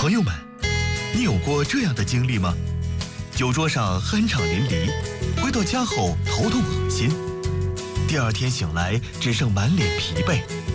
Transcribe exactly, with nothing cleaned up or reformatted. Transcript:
朋友们，你有过这样的经历吗？酒桌上酣畅淋漓，回到家后头痛恶心，第二天醒来只剩满脸疲惫。